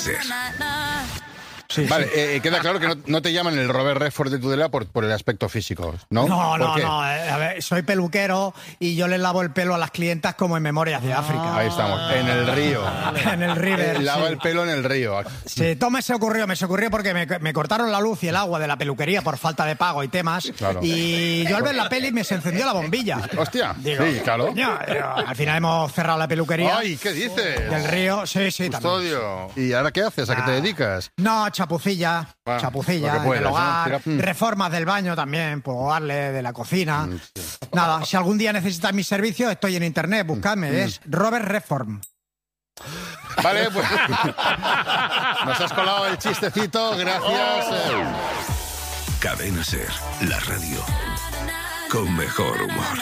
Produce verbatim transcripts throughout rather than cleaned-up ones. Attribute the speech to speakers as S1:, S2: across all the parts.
S1: Ser.
S2: Sí,
S3: vale,
S2: sí.
S3: eh, queda claro que no, no te llaman el Robert Redford de Tudela por, por el aspecto físico, ¿no?
S2: No, no,
S3: ¿Por qué?
S2: no. eh, a ver, soy peluquero y yo les lavo el pelo a las clientas como en Memorias de África.
S3: Ahí estamos, en el río.
S2: En el River.
S3: Eh, lava
S2: sí.
S3: el pelo en el río.
S2: Sí, todo me se ocurrió, me se ocurrió porque me, me cortaron la luz y el agua de la peluquería por falta de pago y temas.
S3: Claro.
S2: Y yo al ver la peli me se encendió la bombilla.
S3: Hostia,
S2: Digo,
S3: sí, claro.
S2: coño, digo, al final hemos cerrado la peluquería.
S3: Ay, ¿qué dices?
S2: Del río, sí, sí, también.
S3: Custodio. ¿Y ahora qué haces? ¿A qué te dedicas?
S2: No, chapucilla,
S3: Ah,
S2: chapucilla,
S3: lo que puedas,
S2: en el hogar,
S3: ¿no? Tira-
S2: reformas del baño también, puedo darle de la cocina. Nada, si algún día necesitas mis servicios, estoy en internet, buscadme, es Robert Reform.
S3: Vale, pues nos has colado el chistecito, gracias. eh.
S1: Cadena Ser, la radio con mejor humor.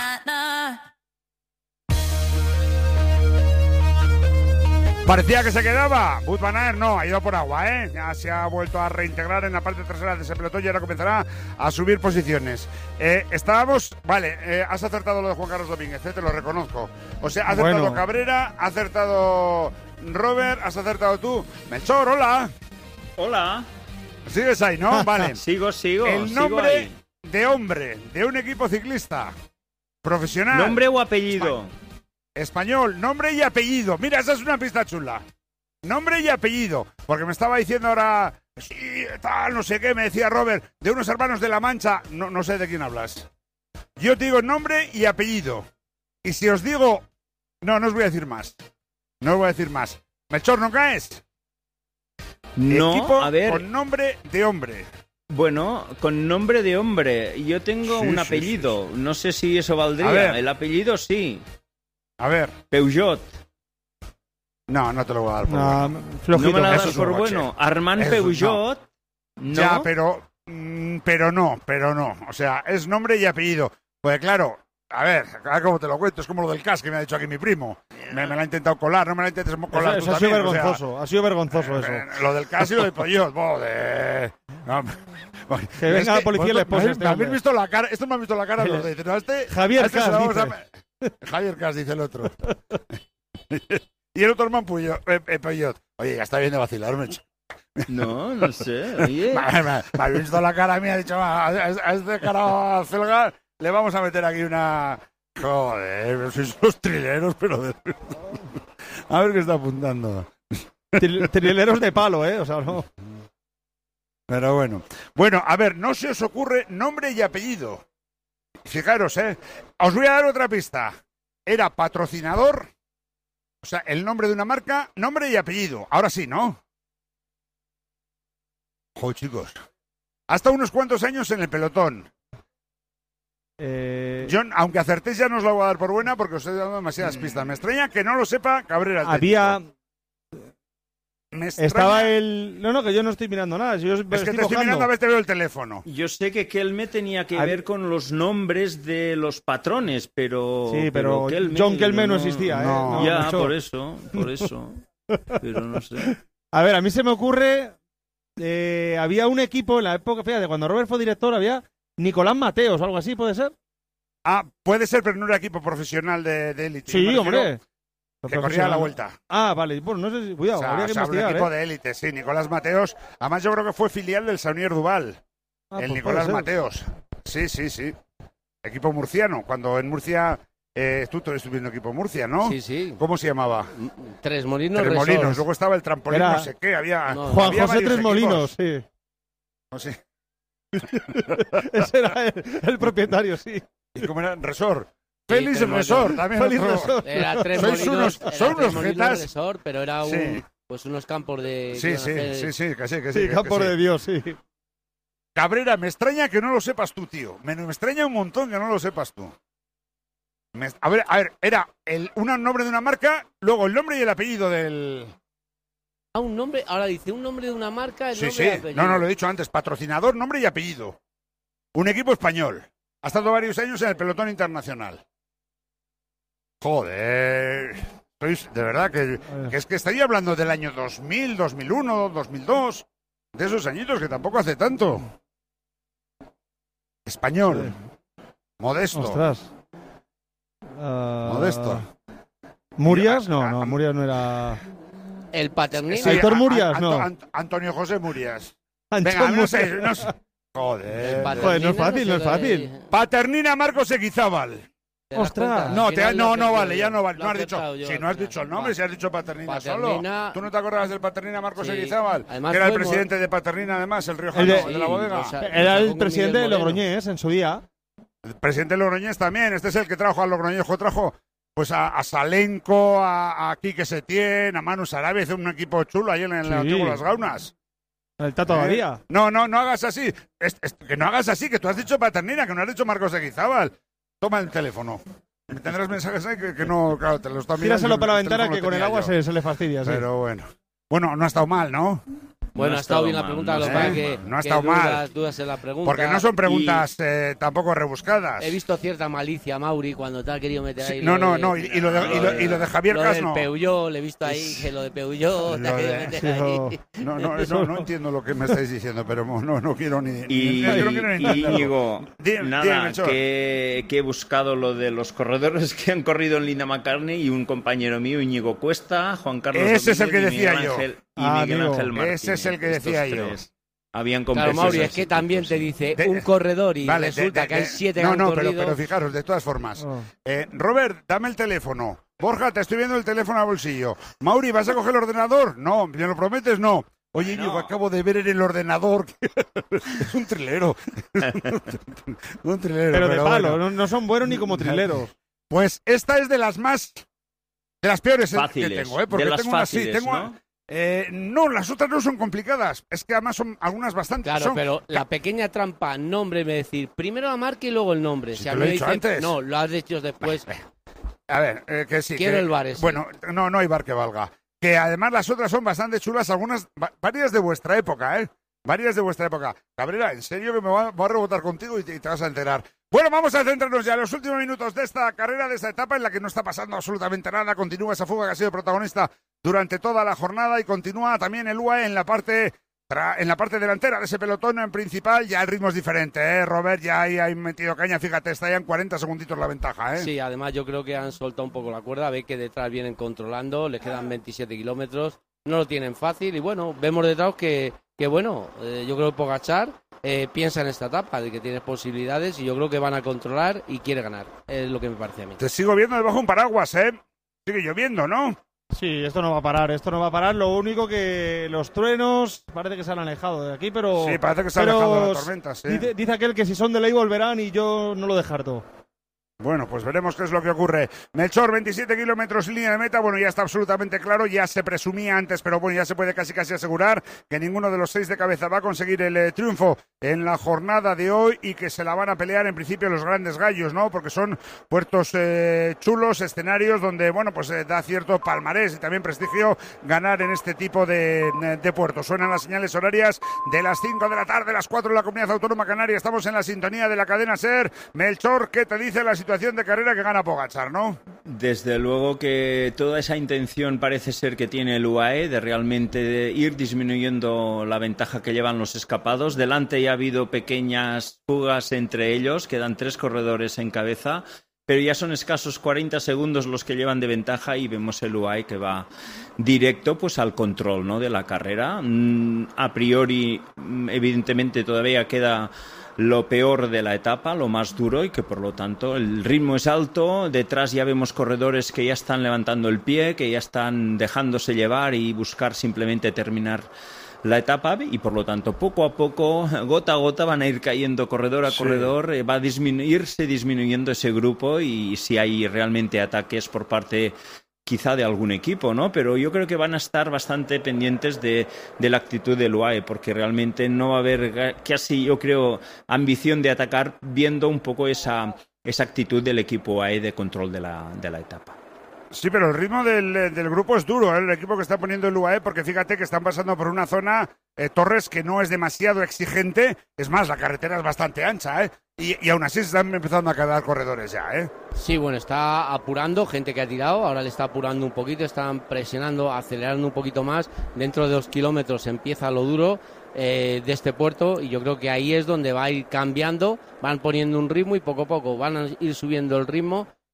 S4: Parecía que se quedaba. Wout van Aert no, ha ido por agua, ¿eh? Ya se ha vuelto a reintegrar en la parte trasera de ese pelotón y ahora comenzará a subir posiciones. Eh, estábamos... Vale, eh, has acertado lo de Juan Carlos Domínguez, ¿eh? Te lo reconozco. O sea, ha acertado
S5: Bueno.
S4: Cabrera, ha acertado Robert, has acertado tú. Melchor, hola.
S6: Hola.
S4: Sigues ahí, ¿no? Vale.
S6: Sigo, sigo.
S4: El
S6: sigo
S4: nombre
S6: ahí.
S4: de hombre de un equipo ciclista profesional.
S6: ¿Nombre o apellido?
S4: Español, nombre y apellido. Mira, esa es una pista chula. Nombre y apellido. Porque me estaba diciendo ahora, sí, tal, no sé qué, me decía Robert, de unos hermanos de La Mancha. No, no sé de quién hablas. Yo te digo nombre y apellido. Y si os digo... No, no os voy a decir más. No os voy a decir más. Melchor, ¿no caes?
S6: No,
S4: Equipo
S6: a ver.
S4: con nombre de hombre.
S6: Bueno, con nombre de hombre. Yo tengo
S4: Sí,
S6: un
S4: sí,
S6: apellido.
S4: sí, sí.
S6: No sé si eso
S4: A
S6: valdría.
S4: ver.
S6: El apellido sí.
S4: A ver.
S6: Peugeot.
S4: No, no te lo voy a dar por
S5: No,
S4: bueno.
S5: flojito.
S6: ¿No me la
S4: eso
S6: das
S4: es un
S6: por
S4: coche.
S6: bueno? Armand
S4: Eso,
S6: Peugeot. No.
S4: Ya, pero... mm, pero no, pero no. O sea, es nombre y apellido. Pues claro, a ver, a ver cómo te lo cuento. Es como lo del C A S que me ha dicho aquí mi primo. Me, me lo ha intentado colar, no me lo intentes colar
S5: Eso,
S4: tú
S5: eso ha sido
S4: también, o sea,
S5: vergonzoso, ha sido vergonzoso eso.
S4: eh, lo del C A S y lo del Peugeot, joder. No,
S5: Que venga
S4: es
S5: la policía y le
S4: vosotros-
S5: expose a
S4: me
S5: este
S4: habéis
S5: hombre.
S4: visto la cara, esto me han visto la cara los de dicen, no, este,
S5: Javier
S4: a este se
S5: Cas,
S4: lo vamos a
S5: dice.
S4: me- Javier Cas, dice el otro. Y el otro hermano Peugeot, eh, eh, Peugeot. Oye, ya está bien de vacilarme. ch-
S6: No, no sé. Oye.
S4: Me, me- me habéis visto la cara mía, ha dicho, "Va, a, a este cara felga le vamos a meter aquí una... Joder, sois los trileros, pero de... A ver qué está apuntando.
S5: Tril- Trileros de palo, ¿eh? O sea, no.
S4: Pero bueno. Bueno, a ver, no se os ocurre nombre y apellido. Fijaros, ¿eh? Os voy a dar otra pista. Era patrocinador, o sea, el nombre de una marca, nombre y apellido. Ahora sí, ¿no? Joder, chicos. Hasta unos cuantos años en el pelotón.
S5: Eh,
S4: Yo, aunque acertéis, ya no os la voy a dar por buena porque os he dado demasiadas pistas. Me extraña que no lo sepa Cabrera. el
S5: había...
S4: técnico. Me extraña-
S5: Estaba el... No, no, que yo no estoy mirando nada. Si yo
S4: Es que te estoy
S5: bajando.
S4: mirando a ver, te veo el teléfono.
S6: Yo sé que Kelme tenía que
S5: Hab-
S6: ver con los nombres de los patrones, pero...
S5: Sí, pero
S6: Kelme,
S5: John Kelme no existía, ¿eh?
S4: no.
S5: No,
S6: ya,
S5: macho.
S6: por eso, por eso. Pero no sé.
S5: A ver, a mí se me ocurre... eh, había un equipo en la época, fíjate, cuando Robert fue director, había Nicolás Mateos o algo así, ¿puede ser?
S4: Ah, puede ser, pero no era equipo profesional de, de élite. Yo
S5: Sí,
S4: me refiero
S5: hombre.
S4: Que corría a la vuelta.
S5: Ah, vale. Bueno, no sé si... Cuidado,
S4: O sea,
S5: habría
S4: o
S5: que
S4: sea, un
S5: investigar,
S4: equipo
S5: ¿eh?
S4: de élite, sí. Nicolás Mateos. Además, yo creo que fue filial del Saunier Duval.
S5: Ah,
S4: el
S5: pues
S4: Nicolás
S5: puede ser.
S4: Mateos. Sí, sí, sí. Equipo murciano. Cuando en Murcia... Eh, tú estuviste viendo equipo Murcia, ¿no?
S7: Sí, sí.
S4: ¿Cómo se llamaba?
S7: Tres Molinos
S4: Tres Molinos.
S7: Resort.
S4: Luego estaba el trampolín,
S5: Era-
S4: no sé qué. Había,
S7: No.
S5: Juan
S4: había
S5: José
S4: varios
S5: Tres Molinos,
S4: equipos.
S5: sí.
S4: No sé.
S5: Ese era el, el propietario, sí.
S4: ¿Y cómo era? Resort.
S7: Sí,
S4: Félix
S7: Tres
S4: Resort.
S7: Molinos.
S4: También
S5: Félix
S4: otro.
S5: Resort.
S7: Era Tres
S4: Sois
S7: Molinos,
S4: unos-
S7: era
S4: son
S7: Tres
S4: unos
S7: Molinos
S4: jetas.
S7: Resort, pero era un,
S4: Sí.
S7: pues unos campos de...
S4: Sí,
S7: que iban a
S4: sí,
S7: hacer-
S4: sí, sí, que sí, que sí.
S5: Sí,
S4: que-
S5: campo
S4: que sí.
S5: de Dios, sí.
S4: Cabrera, me extraña que no lo sepas tú, tío. Me, me extraña un montón que no lo sepas tú. Me- a ver, a ver, era el, un nombre de una marca, luego el nombre y el apellido del...
S7: Ah, un nombre, ahora dice un nombre de una marca, el
S4: Sí,
S7: nombre
S4: sí.
S7: y el apellido.
S4: No, no, lo he dicho antes. Patrocinador, nombre y apellido. Un equipo español. Ha estado varios años en el pelotón internacional. Joder. Sois, de verdad, que, que es que estaría hablando del año dos mil, dos mil uno, dos mil dos. De esos añitos que tampoco hace tanto. Español. Modesto.
S5: Ostras. Ah,
S4: Modesto.
S5: ¿Murias? No, no, Murias no era...
S7: El Paternina.
S4: Sí,
S5: Aitor
S4: a-
S5: Murias,
S4: a-
S5: no.
S4: Ant- Antonio José Murias.
S5: Antonio
S4: Venga, no sé,
S5: Murias.
S4: no sé. Joder.
S5: Joder, no es fácil, no es fácil.
S4: Paternina Marcos Eguizábal.
S5: Ostras.
S4: No, te, no, no vale, ya no vale. No has dicho, si no has
S7: dicho
S4: dicho el nombre, si has dicho Paternina,
S7: Paternina-
S4: solo. ¿Tú no te acordabas del Paternina Marcos
S7: Sí.
S4: Eguizábal?
S7: Además
S4: Que era el
S7: fue
S4: presidente de Paternina, además, el riojano,
S5: El
S4: el
S5: de-
S4: de, la
S7: Sí,
S4: bodega.
S7: o sea,
S5: Era el
S7: con
S5: presidente de
S7: Miguel Moreno.
S5: Logroñés en su día.
S4: El presidente de Logroñés también. Este es el que trajo a Logroñejo, trajo pues a, a Salenco, a, a Quique Setién, a Manu Sarabia, hizo un equipo chulo ahí en el
S5: Sí.
S4: antiguo Las Gaunas.
S5: El Tato
S4: ¿Eh?
S5: Abadía.
S4: No, no, no hagas así. Es- es- que no hagas así, que tú has dicho Paternina, que no has dicho Marcos Eguizábal. Toma el teléfono. Tendrás mensajes ahí que, que no, claro, te los están mirando.
S5: Tíraselo para la
S4: El
S5: ventana
S4: teléfono
S5: que
S4: lo
S5: con el
S4: tenía
S5: agua
S4: yo.
S5: se, se le fastidia. Sí.
S4: Pero bueno. Bueno, no ha estado mal, ¿no?
S7: Bueno,
S6: No
S7: ha
S6: ha
S7: estado
S6: estado
S7: bien la
S6: mal,
S7: pregunta,
S6: no
S7: lo
S6: ha
S7: que pasa
S6: estado
S7: que,
S4: mal. No ha
S7: que
S4: estado
S7: dudas,
S4: mal.
S7: dudas en la pregunta.
S4: Porque no son
S7: y
S4: preguntas eh, tampoco rebuscadas.
S7: He visto cierta malicia, Mauri, cuando te ha querido meter
S4: Sí,
S7: ahí.
S4: no,
S7: lo
S4: no,
S7: de-
S4: no. Y, y lo de, y, lo, y lo de Javier
S7: lo
S4: Casno.
S7: del Peugeot, le he visto ahí que lo de Peugeot te
S4: Lo
S7: ha querido
S4: de-
S7: meter
S5: Sí,
S7: ahí.
S5: no.
S4: No, no, no, no entiendo lo que me estáis diciendo, pero no, no quiero ni.
S6: Y,
S4: ni- es que no quiero ni
S6: y
S4: entenderlo.
S6: Íñigo,
S4: Dime,
S6: nada,
S4: dime, Melchor.
S6: que, que he buscado lo de los corredores que han corrido en Linda McCartney y un compañero mío, Íñigo Cuesta, Juan Carlos
S4: Ese es el
S6: Domínguez
S4: que
S6: y
S4: decía
S6: Miguel
S4: yo.
S6: Ángel, y
S5: Ah,
S6: Miguel
S5: amigo.
S6: Ángel Martínez.
S4: Ese es el que
S6: Estos
S4: decía yo.
S6: tres habían
S7: Claro,
S6: competido
S7: Mauri, es
S6: esos
S7: que
S6: equipos,
S7: también
S6: sí.
S7: te dice
S4: De-
S7: un corredor y
S4: Vale, de-
S7: resulta
S4: de-
S7: que hay
S4: de-
S7: siete
S4: No,
S7: que han
S4: no, pero,
S7: corrido.
S4: pero fijaros, de todas formas.
S5: Oh.
S4: Eh, Robert, dame el teléfono. Borja, te estoy viendo el teléfono al bolsillo. Mauri, ¿vas a coger el ordenador? No, ¿me lo prometes? No. Oye, Íñigo,
S6: No.
S4: acabo de ver en el ordenador que es un trilero. un trilero.
S5: Pero de palo,
S4: bueno.
S5: no, no son buenos ni como trileros.
S4: Pues esta es de las más. De las peores
S6: Fáciles,
S4: que tengo, ¿eh? Porque
S6: de las
S4: tengo una sí,
S6: fáciles,
S4: tengo.
S6: ¿no?
S4: Eh, no, las otras no son complicadas. Es que además son algunas bastante.
S7: Claro,
S4: son-
S7: pero la pequeña trampa, nombre, me decir, primero la marca y luego el nombre.
S4: Si
S7: Si a
S4: te
S7: mí
S4: lo he
S7: me
S4: dicho
S7: dicen-
S4: antes.
S7: No, lo has dicho después.
S4: A ver, eh, que sí.
S7: Quiero
S4: que-
S7: el bar ese.
S4: Bueno, no, no hay bar que valga. Que además las otras son bastante chulas, algunas, va- varias de vuestra época, ¿eh? Varias de vuestra época. Cabrera, en serio que me voy a, voy a rebotar contigo y te, y te vas a enterar. Bueno, vamos a centrarnos ya en los últimos minutos de esta carrera, de esta etapa en la que no está pasando absolutamente nada. Continúa esa fuga que ha sido protagonista durante toda la jornada y continúa también el U A E en la parte tra- en la parte delantera de ese pelotón en principal. Ya el ritmo es diferente, ¿eh, Robert? Ya ahí hay metido caña, fíjate, está ya en cuarenta segunditos la ventaja, ¿eh?
S7: Sí, además yo creo que han soltado un poco la cuerda, ve que detrás vienen controlando, les quedan veintisiete kilómetros, no lo tienen fácil y bueno, vemos detrás que, que bueno, eh, yo creo que Pogačar eh, piensa en esta etapa, de que tiene posibilidades y yo creo que van a controlar y quiere ganar, es lo que me parece a mí.
S4: Te sigo viendo debajo de un paraguas, ¿eh? Sigue lloviendo, ¿no?
S5: Sí, esto no va a parar, esto no va a parar. Lo único que los truenos parece que se han alejado de aquí, pero.
S4: Sí, parece que se ha
S5: pero
S4: alejado de la tormenta, sí.
S5: Dice, dice aquel que si son de ley volverán y yo no lo descarto.
S4: Bueno, pues veremos qué es lo que ocurre. Melchor, veintisiete kilómetros en línea de meta. Bueno, ya está absolutamente claro. Ya se presumía antes, pero bueno, ya se puede casi casi asegurar que ninguno de los seis de cabeza va a conseguir el eh, triunfo en la jornada de hoy y que se la van a pelear en principio los grandes gallos, ¿no? Porque son puertos eh, chulos, escenarios donde, bueno, pues eh, da cierto palmarés y también prestigio ganar en este tipo de, de puertos. Suenan las señales horarias de las cinco de la tarde, las cuatro de la Comunidad Autónoma Canaria. Estamos en la sintonía de la cadena SER. Melchor, ¿qué te dice la situación de carrera que gana Pogačar, no?
S6: Desde luego que toda esa intención parece ser que tiene el U A E de realmente de ir disminuyendo la ventaja que llevan los escapados. Delante ya ha habido pequeñas fugas entre ellos, quedan tres corredores en cabeza, pero ya son escasos cuarenta segundos los que llevan de ventaja y vemos el U A E que va directo pues al control, ¿no?, de la carrera. Mm, a priori, mm, evidentemente todavía queda lo peor de la etapa, lo más duro, y que por lo tanto el ritmo es alto. Detrás ya vemos corredores que ya están levantando el pie, que ya están dejándose llevar y buscar simplemente terminar la etapa, y por lo tanto poco a poco, gota a gota, van a ir cayendo corredor a
S4: Sí.
S6: corredor, eh, va a disminuirse disminuyendo ese grupo, y si hay realmente ataques por parte quizá de algún equipo, ¿no? Pero yo creo que van a estar bastante pendientes de, de la actitud del U A E, porque realmente no va a haber casi, yo creo, ambición de atacar, viendo un poco esa, esa actitud del equipo U A E de control de la, de la etapa.
S4: Sí, pero el ritmo del, del grupo es duro, ¿eh? El equipo que está poniendo el U A E, porque fíjate que están pasando por una zona, eh, Torres, que no es demasiado exigente. Es más, la carretera es bastante ancha, ¿eh? Y, y aún así se están empezando a quedar corredores ya, ¿eh?
S7: Sí, bueno, está apurando, gente que ha tirado, ahora le está apurando un poquito, están presionando, acelerando un poquito más. Dentro de dos kilómetros empieza lo duro eh, de este puerto y yo creo que ahí es donde va a ir cambiando, van poniendo un ritmo y poco a poco van a ir subiendo el ritmo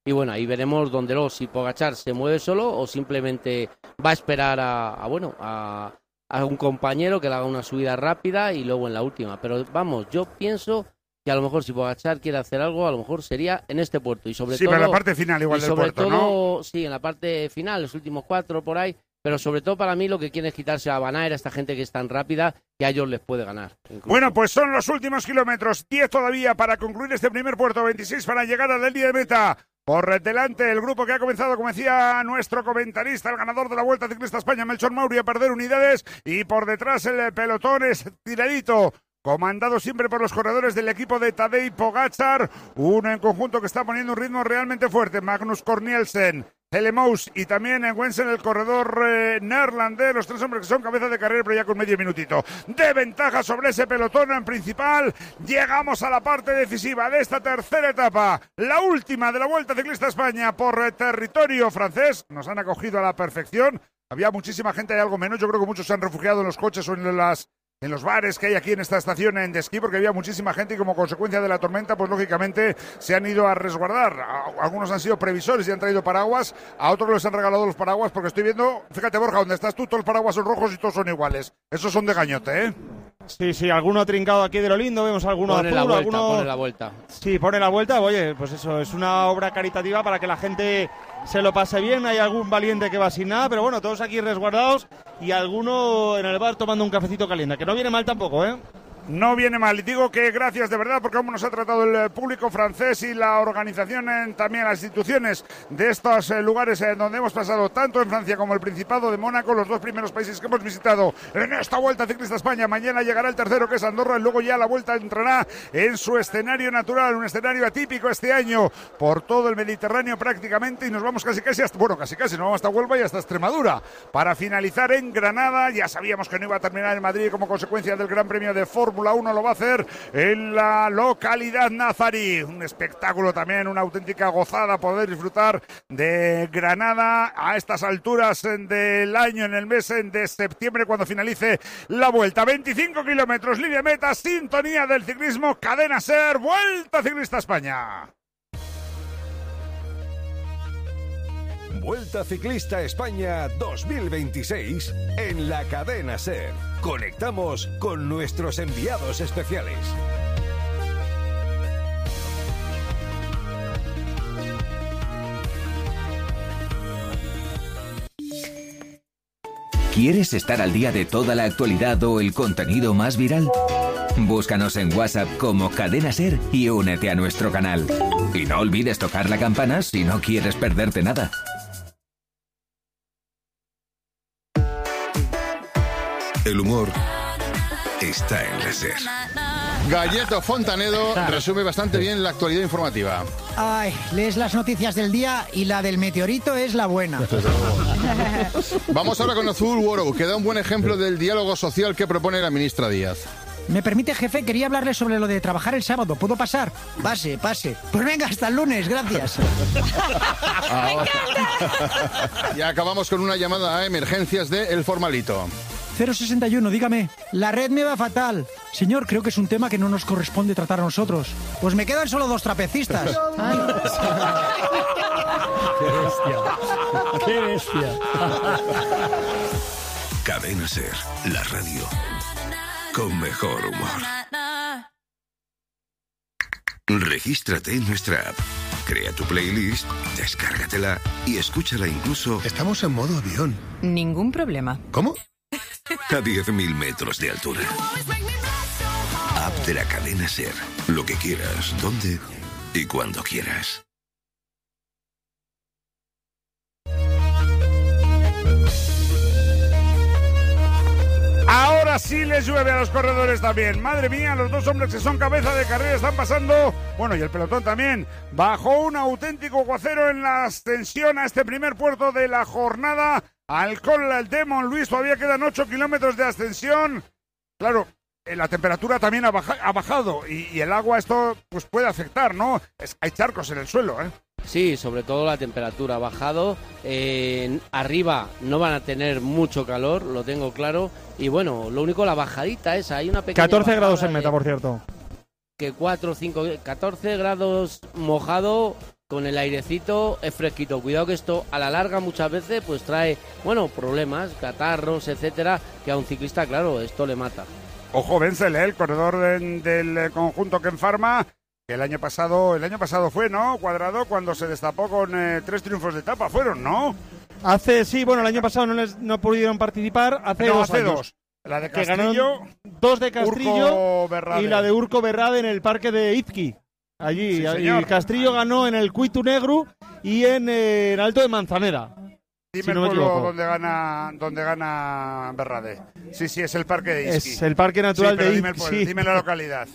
S7: y bueno, ahí veremos dónde lo, si Pogačar se mueve solo o simplemente va a esperar a, a bueno, a, a un compañero que le haga una subida rápida y luego en la última. Pero vamos, yo pienso que a lo mejor si Pogačar quiere hacer algo, a lo mejor sería en este puerto y sobre
S4: sí,
S7: todo...
S4: Sí, pero en la parte final igual del
S7: sobre
S4: puerto,
S7: todo,
S4: ¿no?
S7: Sí, en la parte final, los últimos cuatro por ahí, pero sobre todo para mí lo que quiere es quitarse a Van Aert, a esta gente que es tan rápida, que a ellos les puede ganar. Incluso.
S4: Bueno, pues son los últimos kilómetros, diez todavía para concluir este primer puerto, veintiséis para llegar a la línea de meta. Por delante el grupo que ha comenzado, como decía nuestro comentarista, el ganador de la Vuelta Ciclista España, Melchor Mauri, a perder unidades, y por detrás el pelotón es tiradito, comandado siempre por los corredores del equipo de Tadej Pogačar, uno en conjunto que está poniendo un ritmo realmente fuerte, Magnus Cort Nielsen, Hellemous y también en Wensen el corredor eh, neerlandés, los tres hombres que son cabeza de carrera, pero ya con medio minutito de ventaja sobre ese pelotón en principal. Llegamos a la parte decisiva de esta tercera etapa, la última de la Vuelta Ciclista España por eh, territorio francés. Nos han acogido a la perfección, había muchísima gente, hay algo menos, yo creo que muchos se han refugiado en los coches o en las... en los bares que hay aquí en esta estación de esquí, porque había muchísima gente y como consecuencia de la tormenta, pues lógicamente se han ido a resguardar. Algunos han sido previsores y han traído paraguas, a otros les han regalado los paraguas, porque estoy viendo, fíjate Borja, donde estás tú, todos los paraguas son rojos y todos son iguales. Esos son de gañote, ¿eh?
S5: Sí, sí, alguno trincado aquí de lo lindo, vemos alguno
S7: pone
S5: azul,
S7: la vuelta,
S5: alguno...
S7: pone la vuelta.
S5: Sí, pone la vuelta, oye, pues eso, es una obra caritativa para que la gente se lo pase bien, hay algún valiente que va sin nada, pero bueno, todos aquí resguardados y alguno en el bar tomando un cafecito caliente, que no viene mal tampoco, ¿eh?
S4: No viene mal, y digo que gracias de verdad, porque como nos ha tratado el público francés y la organización, en, también las instituciones de estos eh, lugares en donde hemos pasado, tanto en Francia como el Principado de Mónaco, los dos primeros países que hemos visitado en esta Vuelta Ciclista España. Mañana llegará el tercero, que es Andorra, y luego ya la Vuelta entrará en su escenario natural, un escenario atípico este año, por todo el Mediterráneo prácticamente, y nos vamos casi casi hasta, bueno, casi casi, nos vamos hasta Huelva y hasta Extremadura, para finalizar en Granada. Ya sabíamos que no iba a terminar en Madrid como consecuencia del Gran Premio de Fórmula uno, lo va a hacer en la localidad nazarí. Un espectáculo también, una auténtica gozada poder disfrutar de Granada a estas alturas del año, en el mes de septiembre, cuando finalice la Vuelta. veinticinco kilómetros, línea meta, sintonía del ciclismo, Cadena SER, Vuelta Ciclista España.
S1: Vuelta Ciclista España dos mil veintiséis en la Cadena SER. Conectamos con nuestros enviados especiales.
S8: ¿Quieres estar al día de toda la actualidad o el contenido más viral? Búscanos en WhatsApp como Cadena SER y únete a nuestro canal. Y no olvides tocar la campana si no quieres perderte nada.
S1: El humor está en la SER.
S3: Galleto Fontanedo resume bastante bien la actualidad informativa.
S2: Ay, lees las noticias del día y la del meteorito es la buena.
S3: Vamos ahora con Azul World, que da un buen ejemplo del diálogo social que propone la ministra Díaz.
S2: ¿Me permite, jefe? Quería hablarle sobre lo de trabajar el sábado. ¿Puedo pasar? Pase, pase. Pues venga, hasta el lunes, gracias.
S3: Y acabamos con una llamada a emergencias de El Formalito.
S2: cero sesenta y uno, dígame. La red me va fatal. Señor, creo que es un tema que no nos corresponde tratar a nosotros. Pues me quedan solo dos trapecistas. Ay.
S9: ¡Qué bestia! ¡Qué bestia!
S1: Cadena SER, la radio con mejor humor. Regístrate en nuestra app. Crea tu playlist, descárgatela y escúchala incluso...
S10: Estamos en modo avión.
S11: Ningún problema.
S10: ¿Cómo?
S1: A diez mil metros de altura. App de la Cadena SER. Lo que quieras, donde y cuando quieras.
S4: Ahora sí les llueve a los corredores también. Madre mía, los dos hombres que son cabeza de carrera están pasando. Bueno, y el pelotón también. Bajó un auténtico aguacero en la ascensión a este primer puerto de la jornada. Alcol de Montluís, todavía quedan ocho kilómetros de ascensión. Claro, la temperatura también ha, baja, ha bajado y, y el agua esto pues puede afectar, ¿no? Es, hay charcos en el suelo, ¿eh?
S7: Sí, sobre todo la temperatura ha bajado. Eh, arriba no van a tener mucho calor, lo tengo claro. Y bueno, lo único, la bajadita esa, hay una pequeña
S5: catorce grados en
S7: de,
S5: meta, por cierto.
S7: Que cuatro, cinco, catorce grados mojado, con el airecito es fresquito. Cuidado que esto a la larga muchas veces pues trae, bueno, problemas, catarros, etcétera, que a un ciclista, claro, esto le mata.
S4: Ojo, Wenzel, ¿eh? El corredor de, del conjunto Ken Pharma, que el año pasado, el año pasado fue, ¿no? Cuadrado, cuando se destapó con eh, tres triunfos de etapa, fueron, ¿no?
S5: Hace, sí, bueno, el año pasado no les no pudieron participar, hace
S4: no,
S5: dos
S4: hace
S5: años.
S4: dos. La de
S5: Que
S4: Castrillo,
S5: dos de Castrillo
S4: Urco
S5: y la de Urco Berrade en el parque de Izqui. Allí,
S4: Sí,
S5: allí
S4: señor.
S5: Castrillo ganó en el Cuitu Negru y en, eh, en Alto de Manzanera.
S4: Dime
S5: si
S4: el
S5: no me
S4: pueblo
S5: equivoco.
S4: donde gana, donde gana Berrade. Sí, sí, es el parque de Izqui.
S5: Es el Parque Natural
S4: sí, pero
S5: de
S4: dime, el
S5: Izqui.
S4: pueblo,
S5: Sí.
S4: dime la localidad.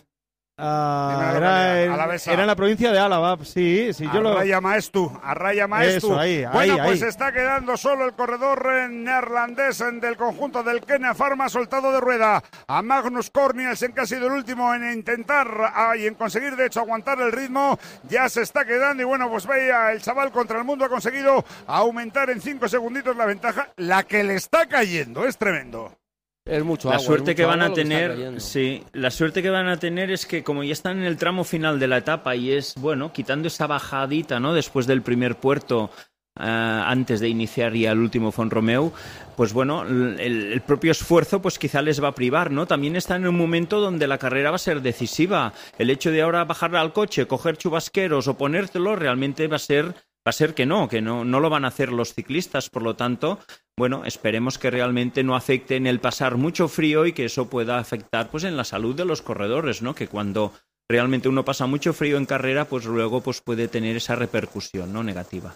S5: Ah,
S4: Dime la
S5: era,
S4: localidad,
S5: en,
S4: Alavesa.
S5: era en la provincia de Álava, sí, sí, yo lo...
S4: Arraya Maestu, Arraya Maestu.
S5: Eso, ahí,
S4: bueno,
S5: ahí,
S4: pues
S5: ahí.
S4: está quedando solo el corredor eh, neerlandés eh, del conjunto del Ken Pharma, soltado de rueda a Magnus Cornielsen, que ha sido el último en intentar ah, y en conseguir, de hecho, aguantar el ritmo. Ya se está quedando y bueno, pues veía el chaval contra el mundo, ha conseguido aumentar en cinco segunditos la ventaja. La que le está cayendo es tremendo.
S7: Es mucho
S6: La
S7: agua,
S6: suerte
S7: es
S6: que
S7: mucho
S6: van
S7: agua
S6: a
S7: lo que está
S6: tener,
S7: cayendo.
S6: sí, la suerte que van a tener es que como ya están en el tramo final de la etapa y es, bueno, quitando esa bajadita, ¿no? Después del primer puerto, uh, antes de iniciar ya el último Font-Romeu, pues bueno, el, el propio esfuerzo pues quizá les va a privar, ¿no? También están en un momento donde la carrera va a ser decisiva. El hecho de ahora bajar al coche, coger chubasqueros o ponértelo realmente va a ser... Va a ser que no, que no, no lo van a hacer los ciclistas, por lo tanto, bueno, esperemos que realmente no afecte en el pasar mucho frío y que eso pueda afectar pues en la salud de los corredores, ¿no? Que cuando realmente uno pasa mucho frío en carrera, pues luego pues puede tener esa repercusión, ¿no? Negativa.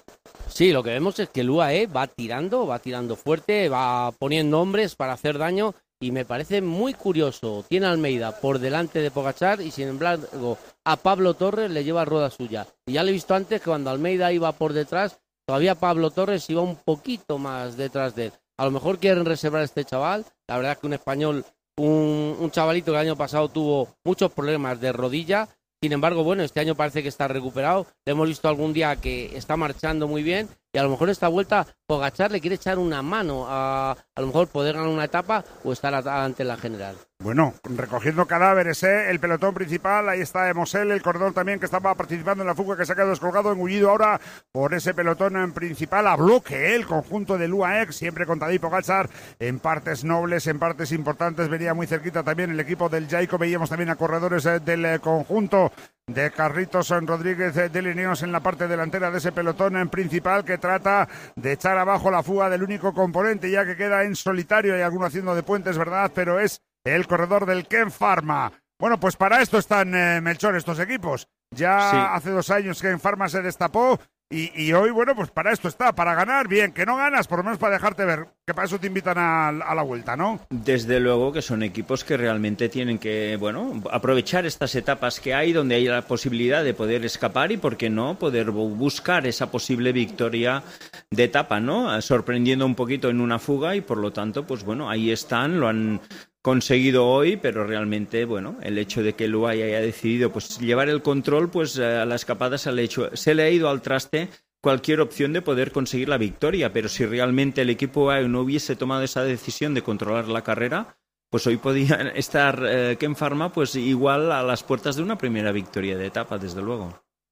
S7: Sí, lo que vemos es que el U A E va tirando, va tirando fuerte, va poniendo hombres para hacer daño y me parece muy curioso. Tiene a Almeida por delante de Pogačar y sin embargo a Pablo Torres le lleva rueda suya. Y ya lo he visto antes que cuando Almeida iba por detrás, todavía Pablo Torres iba un poquito más detrás de él. A lo mejor quieren reservar a este chaval. La verdad es que un español, un, un chavalito que el año pasado tuvo muchos problemas de rodilla. Sin embargo, bueno, este año parece que está recuperado. Le hemos visto algún día que está marchando muy bien y a lo mejor esta vuelta Pogačar le quiere echar una mano a a lo mejor poder ganar una etapa o estar ante la general.
S4: Bueno, recogiendo cadáveres, ¿eh? El pelotón principal, ahí está Mosel, el corredor también que estaba participando en la fuga, que se ha quedado descolgado, engullido ahora por ese pelotón en principal a bloque, ¿eh? El conjunto del U A E, siempre con Tadej Pogačar, en partes nobles, en partes importantes, venía muy cerquita también el equipo del Jayco, veíamos también a corredores eh, del eh, conjunto de Carlitos Rodríguez eh, de Lineos en la parte delantera de ese pelotón en principal, que trata de echar abajo la fuga del único componente, ya que queda en solitario, hay alguno haciendo de puentes, ¿verdad? Pero es el corredor del Ken Pharma. Bueno, pues para esto están, eh, Melchor, estos equipos. Ya
S6: Sí.
S4: hace dos años que Ken Pharma se destapó y, y hoy, bueno, pues para esto está, para ganar, bien, que no ganas, por lo menos para dejarte ver, que para eso te invitan a, a la vuelta, ¿no?
S6: Desde luego que son equipos que realmente tienen que, bueno, aprovechar estas etapas que hay donde hay la posibilidad de poder escapar y, por qué no, poder bu- buscar esa posible victoria de etapa, ¿no? Sorprendiendo un poquito en una fuga y, por lo tanto, pues bueno, ahí están, lo han conseguido hoy, pero realmente, bueno, el hecho de que el U A E haya decidido pues llevar el control, pues a la escapada se le, ha hecho, se le ha ido al traste cualquier opción de poder conseguir la victoria, pero si realmente el equipo U A E no hubiese tomado esa decisión de controlar la carrera, pues hoy podía estar eh, Ken Pharma pues igual a las puertas de una primera victoria de etapa, desde luego.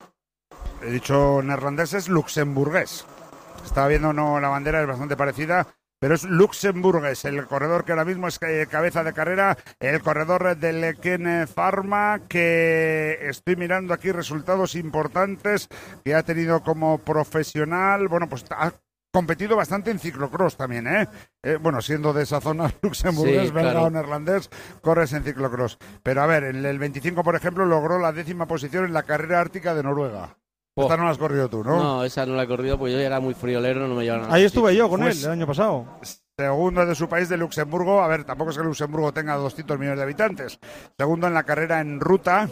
S4: He dicho neerlandés, es luxemburgués. Estaba viendo, no, la bandera es bastante parecida, pero es luxemburgués, el corredor que ahora mismo es eh, cabeza de carrera, el corredor del Ken Pharma, que estoy mirando aquí resultados importantes que ha tenido como profesional. Bueno, pues ha competido bastante en ciclocross también, ¿eh? eh bueno, siendo de esa zona luxemburgués,
S7: Sí,
S4: belga
S7: claro.
S4: o neerlandés, corres en ciclocross. Pero a ver, en el veinticinco, por ejemplo, logró la décima posición en la carrera ártica de Noruega.
S7: Oh.
S4: Esta no la has corrido tú, ¿no?
S7: No, esa no la he corrido porque yo ya era muy friolero, no me llevaron a
S5: Ahí
S7: ningún
S5: estuve
S7: sitio.
S5: yo con
S4: Pues-
S5: él el año pasado.
S4: Segundo de su país, de Luxemburgo. A ver, tampoco es que Luxemburgo tenga doscientos millones de habitantes. Segundo en la carrera en ruta.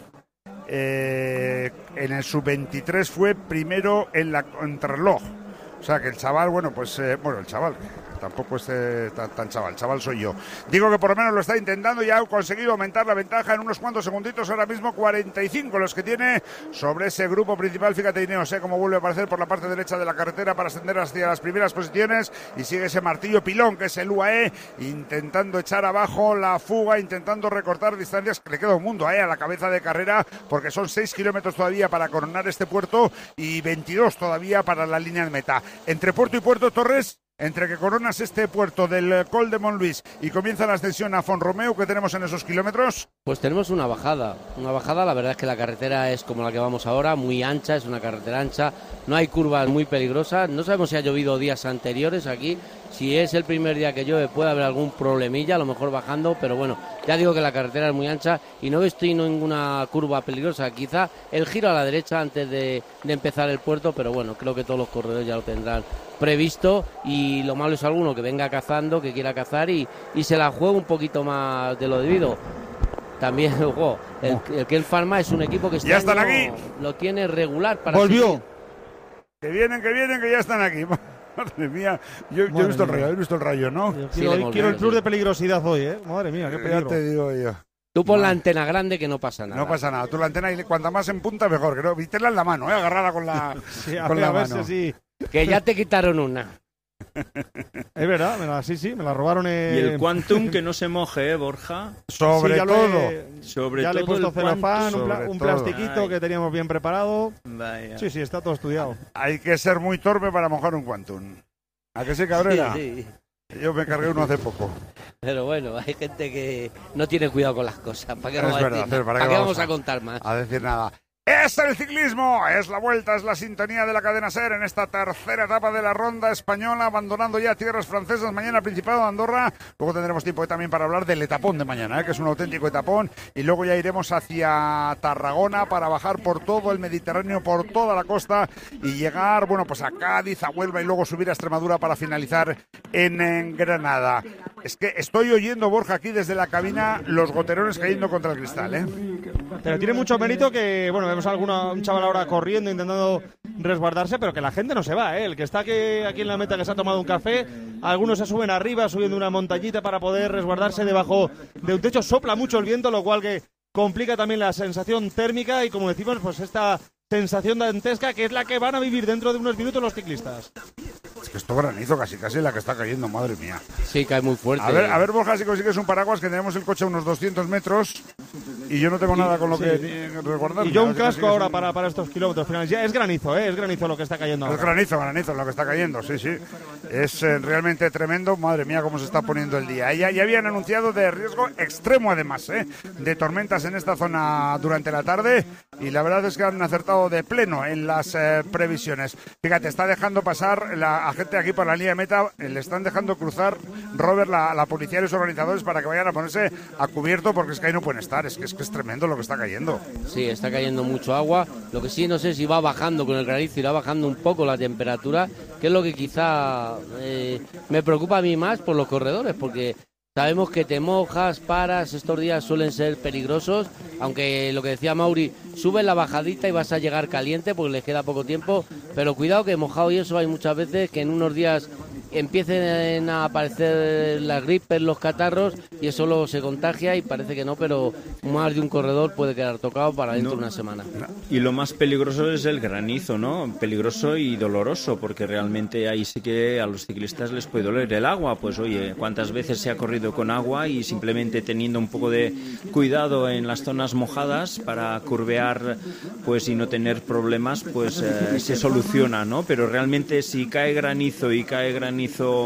S4: Eh, en el sub veintitrés fue primero en la contrarreloj. O sea que el chaval, bueno, pues, eh, bueno, el chaval, tampoco es eh, tan, tan chaval, chaval soy yo. Digo que por lo menos lo está intentando y ha conseguido aumentar la ventaja en unos cuantos segunditos, ahora mismo cuarenta y cinco los que tiene sobre ese grupo principal. Fíjate, Ineos, eh, cómo vuelve a aparecer por la parte derecha de la carretera para ascender hacia las primeras posiciones, y sigue ese martillo pilón que es el U A E, intentando echar abajo la fuga, intentando recortar distancias, que le queda un mundo eh, a la cabeza de carrera, porque son seis kilómetros todavía para coronar este puerto y veintidós todavía para la línea de meta. Entre puerto y puerto, Torres, entre que coronas este puerto del Col de Montluís y comienza la ascensión a Font-Romeu, ¿qué tenemos en esos kilómetros?
S7: Pues tenemos una bajada, una bajada, la verdad es que la carretera es como la que vamos ahora, muy ancha, es una carretera ancha, no hay curvas muy peligrosas, no sabemos si ha llovido días anteriores aquí, si es el primer día que llueve puede haber algún problemilla, a lo mejor bajando, pero bueno, ya digo que la carretera es muy ancha y no estoy en ninguna curva peligrosa, quizá el giro a la derecha antes de, de empezar el puerto, pero bueno, creo que todos los corredores ya lo tendrán previsto, y lo malo es alguno que venga cazando, que quiera cazar y, y se la juegue un poquito más de lo debido. También, ojo, el, el Ken Pharma es un equipo que este
S4: ya están
S7: año
S4: aquí.
S7: Lo tiene regular para
S4: volvió
S7: subir.
S4: Que vienen, que vienen, que ya están aquí. Madre mía, yo, yo he visto el rayo, he visto el rayo, ¿no?
S5: Yo quiero, sí, quiero el plus sí. de peligrosidad hoy, ¿eh? Madre mía, qué peligro.
S4: Te digo yo.
S7: Tú pon no. la antena grande que no pasa nada.
S4: No pasa nada. Tú la antena, y cuanta más en punta, mejor. Que no, vítela en la mano, ¿eh? Agarrada con la,
S5: sí, a
S4: con
S5: ver,
S4: la
S5: a ver
S4: mano.
S5: Si sí.
S7: Que ya te quitaron una.
S5: Es verdad, me la, sí, sí, me la robaron. Eh...
S6: Y el Quantum que no se moje, ¿eh, Borja?
S4: Sobre
S5: sí,
S4: todo.
S5: Le,
S6: sobre
S5: ya
S6: todo
S5: le he puesto celofán, un, pla un plastiquito
S6: Ay.
S5: que teníamos bien preparado.
S6: Vaya.
S5: Sí, sí, está todo estudiado.
S4: Hay que ser muy torpe para mojar un Quantum. ¿A qué se Cabrera?
S7: Sí, sí.
S4: Yo me cargué uno hace poco.
S7: Pero bueno, hay gente que no tiene cuidado con las cosas. ¿Para qué,
S4: es
S7: vamos,
S4: verdad,
S7: a, decir,
S4: ¿para
S7: ¿para
S4: qué
S7: qué
S4: vamos
S7: vamos a,
S4: a
S7: contar más?
S4: A decir nada. Es el ciclismo, es la vuelta, es la sintonía de la cadena SER en esta tercera etapa de la ronda española, abandonando ya tierras francesas. Mañana Principado de Andorra, luego tendremos tiempo también para hablar del etapón de mañana, ¿eh? que es un auténtico etapón, y luego ya iremos hacia Tarragona para bajar por todo el Mediterráneo, por toda la costa, y llegar, bueno, pues a Cádiz, a Huelva, y luego subir a Extremadura para finalizar en, en Granada. Es que estoy oyendo, Borja, aquí desde la cabina, los goterones cayendo contra el cristal, ¿eh?
S5: Pero tiene mucho mérito que, bueno, vemos a alguna, un chaval ahora corriendo, intentando resguardarse, pero que la gente no se va, ¿eh? El que está aquí, aquí en la meta, que se ha tomado un café, algunos se suben arriba, subiendo una montañita para poder resguardarse debajo de un techo. Sopla mucho el viento, lo cual que complica también la sensación térmica y, como decimos, pues esta sensación dantesca que es la que van a vivir dentro de unos minutos los ciclistas.
S4: Es que esto granizo casi casi la que está cayendo, madre mía.
S7: Sí, cae muy fuerte.
S4: A ver, a ver, Borja, si consigues un paraguas, que tenemos el coche a unos doscientos metros y yo no tengo nada con lo sí. que resguardarme.
S5: Y yo un
S4: si
S5: casco ahora
S4: un...
S5: para, para estos kilómetros finales. Ya es granizo, ¿eh? Es granizo lo que está cayendo ahora.
S4: Es granizo, granizo lo que está cayendo, sí, sí. Es eh, realmente tremendo. Madre mía, cómo se está poniendo el día. Ya, ya habían anunciado de riesgo extremo, además, ¿eh? de tormentas en esta zona durante la tarde, y la verdad es que han acertado de pleno en las eh, previsiones. Fíjate, está dejando pasar la a gente aquí por la línea de meta, le están dejando cruzar, Robert, la, la policía y los organizadores, para que vayan a ponerse a cubierto, porque es que ahí no pueden estar. Es que es, que es tremendo lo que está cayendo.
S7: Sí, está cayendo mucho agua. Lo que sí, no sé si va bajando con el granizo, irá bajando un poco la temperatura, que es lo que quizá eh, me preocupa a mí más por los corredores, porque sabemos que te mojas, paras, estos días suelen ser peligrosos, aunque lo que decía Mauri, sube la bajadita y vas a llegar caliente porque les queda poco tiempo, pero cuidado que mojado y eso hay muchas veces que en unos días empiecen a aparecer las gripes, los catarros, y eso luego se contagia y parece que no, pero más de un corredor puede quedar tocado para dentro
S6: no.
S7: de una semana.
S6: Y lo más peligroso es el granizo, ¿no? Peligroso y doloroso, porque realmente ahí sí que a los ciclistas les puede doler el agua. Pues oye, ¿cuántas veces se ha corrido con agua y simplemente teniendo un poco de cuidado en las zonas mojadas para curvear, pues, y no tener problemas, pues eh, se soluciona, ¿no? Pero realmente si cae granizo y cae granizo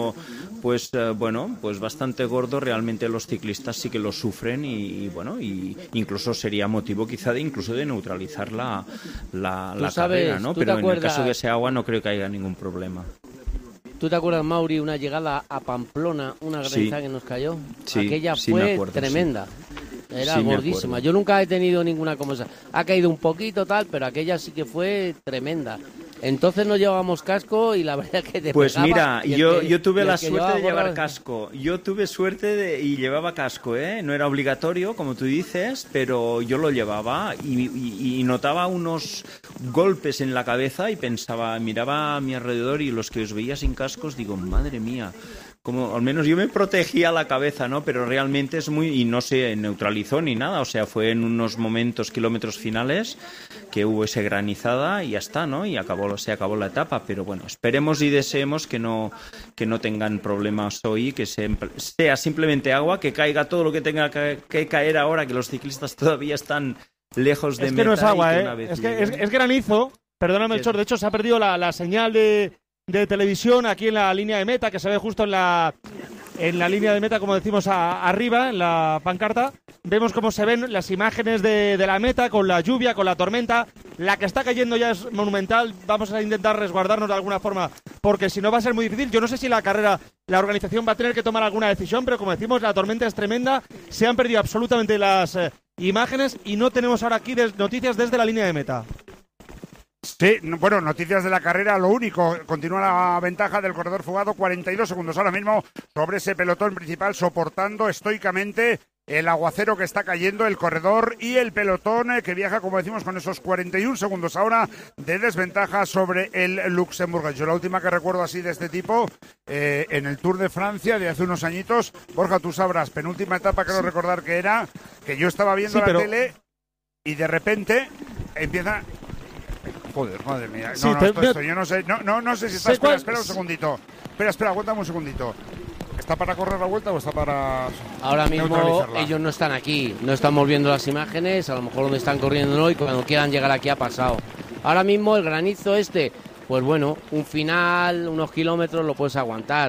S6: pues eh, bueno, pues bastante gordo, realmente los ciclistas sí que lo sufren, y, y bueno, y incluso sería motivo quizá de incluso de neutralizar la, la, la
S7: sabes,
S6: carrera, ¿no? Pero en
S7: acuerdas...
S6: el caso de ese agua no creo que haya ningún problema.
S7: ¿Tú te acuerdas, Mauri, una llegada a Pamplona, una granizada
S6: sí.
S7: que nos cayó?
S6: Sí,
S7: Aquella
S6: sí,
S7: fue
S6: acuerdo,
S7: tremenda.
S6: Sí.
S7: Era
S6: sí,
S7: gordísima. Yo nunca he tenido ninguna como esa. Ha caído un poquito tal, pero aquella sí que fue tremenda. Entonces no llevábamos casco y la verdad que te
S6: Pues
S7: pegaba,
S6: mira, yo,
S7: que,
S6: yo tuve la suerte de llevar
S7: gorra...
S6: casco. Yo tuve suerte de, y llevaba casco, ¿eh? No era obligatorio, como tú dices, pero yo lo llevaba y, y, y notaba unos golpes en la cabeza y pensaba, miraba a mi alrededor y los que os veía sin cascos, digo, madre mía, como al menos yo me protegía la cabeza, ¿no? Pero realmente es muy... y no se neutralizó ni nada, o sea, fue en unos momentos, kilómetros finales, que hubo esa granizada y ya está, ¿no? Y acabó, se acabó la etapa, pero bueno, esperemos y deseemos que no, que no tengan problemas hoy, que se, sea simplemente agua, que caiga todo lo que tenga que, que caer ahora, que los ciclistas todavía están lejos de
S5: es
S6: meta.
S5: Que no es agua,
S6: que
S5: ¿eh? Es que es, es granizo, perdóname, Melchor, de hecho se ha perdido la, la señal de... de televisión aquí en la línea de meta, que se ve justo en la en la línea de meta, como decimos a, arriba, en la pancarta. Vemos cómo se ven las imágenes de, de la meta, con la lluvia, con la tormenta. La que está cayendo ya es monumental. Vamos a intentar resguardarnos de alguna forma, porque si no va a ser muy difícil. Yo no sé si la carrera, la organización va a tener que tomar alguna decisión, pero como decimos, la tormenta es tremenda. Se han perdido absolutamente las eh, imágenes y no tenemos ahora aquí des- noticias desde la línea de meta.
S4: Sí, bueno, noticias de la carrera, lo único, continúa la ventaja del corredor fugado, cuarenta y dos segundos ahora mismo sobre ese pelotón principal, soportando estoicamente el aguacero que está cayendo, el corredor y el pelotón eh, que viaja, como decimos, con esos cuarenta y un segundos ahora de desventaja sobre el Luxemburgo. Yo la última que recuerdo así de este tipo, eh, en el Tour de Francia de hace unos añitos, Borja, tú sabrás, penúltima etapa, creo recordar que era, que yo estaba viendo
S5: Sí,
S4: la
S5: pero...
S4: tele y de repente empieza... Joder, madre mía. No,
S5: Sí,
S4: no,
S5: te,
S4: esto, esto, yo no sé, no, no, no sé si está. Espera,
S5: cuál...
S4: espera un segundito. Espera, espera, aguántame un segundito. ¿Está para correr la vuelta o está para
S7: Ahora mismo ellos no están aquí, no estamos viendo las imágenes, a lo mejor donde están corriendo no, y cuando quieran llegar aquí ha pasado. Ahora mismo el granizo este, pues bueno, un final, unos kilómetros lo puedes aguantar.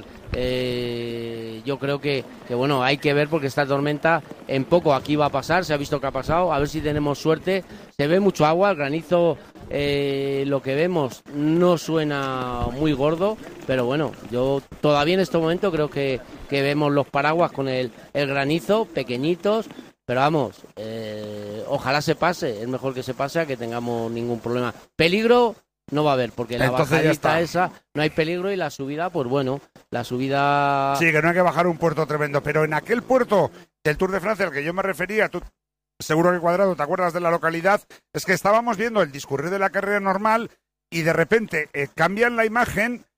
S7: Eh, yo creo que, que bueno, hay que ver porque esta tormenta en poco aquí va a pasar, se ha visto que ha pasado, a ver si tenemos suerte. Se ve mucho agua, el granizo, eh, lo que vemos no suena muy gordo, pero bueno, yo todavía en este momento creo que, que vemos los paraguas con el, el granizo, pequeñitos, pero vamos, eh, ojalá se pase, es mejor que se pase a que tengamos ningún problema. Peligro no va a haber, porque la
S4: Entonces
S7: bajadita esa no hay peligro y la subida, pues bueno, la subida...
S4: Sí, que no hay que bajar un puerto tremendo, pero en aquel puerto del Tour de Francia al que yo me refería, tú seguro que Cuadrado te acuerdas de la localidad, es que estábamos viendo el discurrir de la carrera normal y de repente eh, cambian la imagen